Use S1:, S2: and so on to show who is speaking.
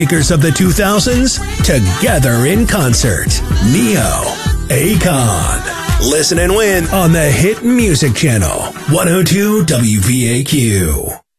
S1: Makers of the 2000s, together in concert. Neo, Akon. Listen and win on the Hit Music Channel, 102 WVAQ.